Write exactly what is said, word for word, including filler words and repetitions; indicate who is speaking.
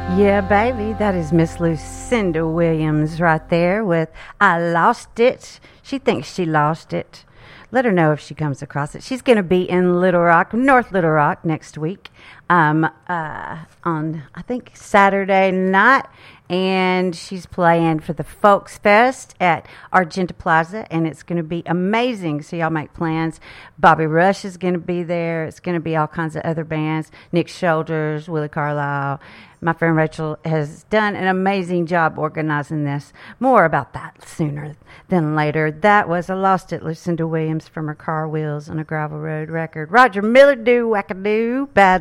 Speaker 1: Yeah, baby, that is Miss Lucinda Williams right there with I Lost It. She thinks she lost it. Let her know if she comes across it. She's going to be in Little Rock, North Little Rock next week um, uh, on, I think, Saturday night. And she's playing for the Folks Fest at Argenta Plaza, and it's going to be amazing. So y'all make plans. Bobby Rush is going to be there. It's going to be all kinds of other bands. Nick Shoulders, Willie Carlisle. My friend Rachel has done an amazing job organizing this. More about that sooner than later. That was I Lost It, Lucinda Williams from her Car Wheels on a Gravel Road record. Roger Miller, do wackadoo, bad